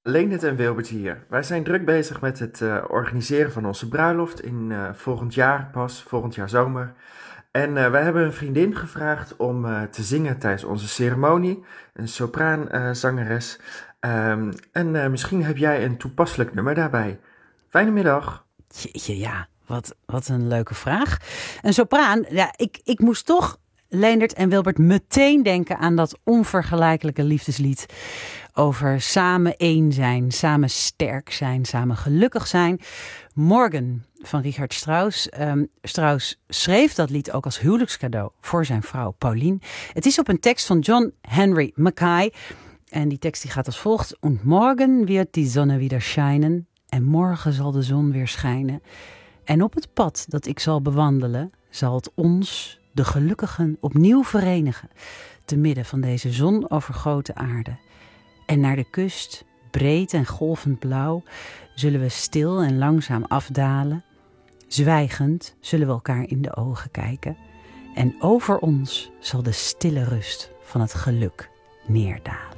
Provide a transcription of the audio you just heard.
Leendert en Wilbert hier. Wij zijn druk bezig met het organiseren van onze bruiloft in volgend jaar pas, volgend jaar zomer. En wij hebben een vriendin gevraagd om te zingen tijdens onze ceremonie, een sopraanzangeres. En misschien heb jij een toepasselijk nummer daarbij. Fijne middag. Jeetje, ja, wat een leuke vraag. Een sopraan, ja, ik moest toch, Leendert en Wilbert, meteen denken aan dat onvergelijkelijke liefdeslied over samen één zijn, samen sterk zijn, samen gelukkig zijn. Morgan van Richard Strauss. Strauss schreef dat lied ook als huwelijkscadeau voor zijn vrouw Pauline. Het is op een tekst van John Henry Mackay. En die tekst die gaat als volgt. Und morgen wird die Sonne wieder scheinen. En morgen zal de zon weer schijnen. En op het pad dat ik zal bewandelen, zal het ons, de gelukkigen, opnieuw verenigen. Te midden van deze zonovergoten aarde. En naar de kust, breed en golvend blauw, zullen we stil en langzaam afdalen. Zwijgend zullen we elkaar in de ogen kijken. En over ons zal de stille rust van het geluk neerdalen.